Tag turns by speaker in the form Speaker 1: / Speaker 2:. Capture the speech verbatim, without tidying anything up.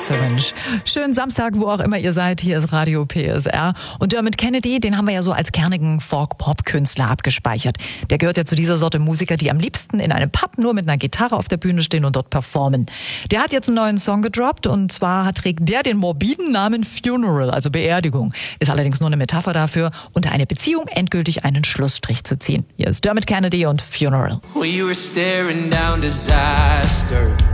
Speaker 1: Klasse, Mensch. Schönen Samstag, wo auch immer ihr seid. Hier ist Radio P S R. Und Dermot Kennedy, den haben wir ja so als kernigen Folk-Pop-Künstler abgespeichert. Der gehört ja zu dieser Sorte Musiker, die am liebsten in einem Pub nur mit einer Gitarre auf der Bühne stehen und dort performen. Der hat jetzt einen neuen Song gedroppt und zwar trägt der den morbiden Namen Funeral, also Beerdigung. Ist allerdings nur eine Metapher dafür, unter eine Beziehung endgültig einen Schlussstrich zu ziehen. Hier ist Dermot Kennedy und Funeral.
Speaker 2: We were staring down disaster.